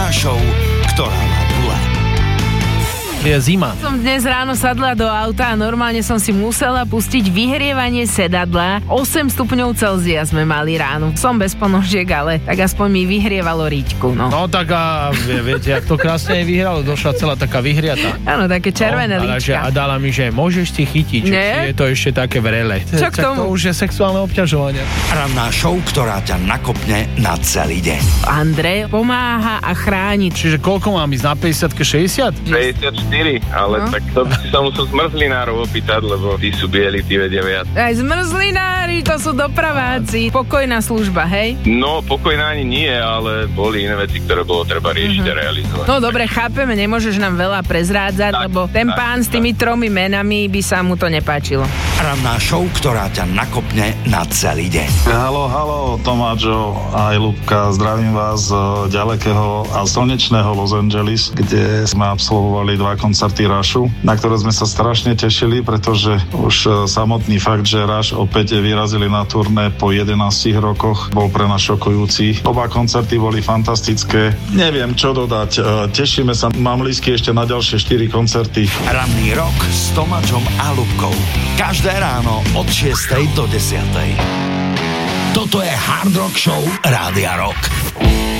Ranná show, ktorá má gule. Je zima. Som dnes ráno sadla do auta a normálne som si musela pustiť vyhrievanie sedadla. 8 stupňov Celzia sme mali ráno. Som bez ponožiek, ale tak aspoň mi vyhrievalo riťku, no. No tak a viete, jak to krásne vyhralo, došla celá taká vyhriata. Áno, také červené líčka. A dala mi, že môžeš si chytiť, že je to ešte také vrele. Čo k tomu? To už je sexuálne obťažovanie. Ranná show, ktorá ťa nakopne na celý deň. Andrej pomáha a chráni. Čiže koľko mám ísť na 50-ke 60? 54, ale tak to by si sa musel zmrzlinárov opýtať, lebo tí sú bieli, tí vedia viac. Aj zmrzlinári, to sú dopraváci. Pokojná služba, hej? No, pokojná ani nie, ale boli iné veci, ktoré bolo treba riešiť a realizovať. No dobre, chápeme, nemôžeš nám veľa prezrádzať, lebo ten pán s tými 3 menami by sa mu to nepáčilo. Ranná show, ktorá ťa nakopne na celý deň. Haló, Tomáčo aj Ľubka, zdravím vás z ďalekého a slnečného Los Angeles, kde sme absolvovali 2 koncerty Rushu, na ktoré sme sa strašne tešili, pretože už samotný fakt, že Rush opäť vyrazili na turné po 11 rokoch, bol pre nás šokujúci. Oba koncerty boli fantastické. Neviem, čo dodať. Tešíme sa, mám lístky ešte na ďalšie 4 koncerty. Ranný rok s Tomáčom a Ľubkou. Každé ráno od 6 do 10. Toto je Hard Rock Show Rádia Rock.